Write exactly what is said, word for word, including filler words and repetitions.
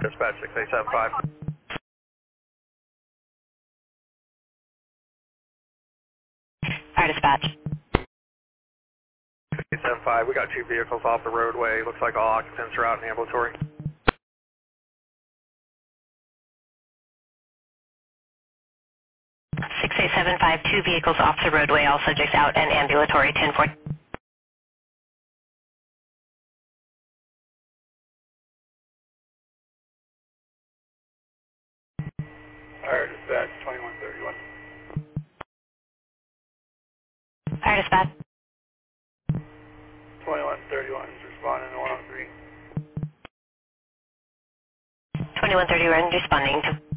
Dispatch six eight seven five. Fire dispatch. six eight seven five, we got two vehicles off the roadway. Looks like all occupants are out in ambulatory. six eight seven five, two vehicles off the roadway, all subjects out and ambulatory, ten four. Fire dispatch twenty-one thirty-one. Fire dispatch. twenty-one thirty-one is responding to one oh three. twenty-one thirty-one responding to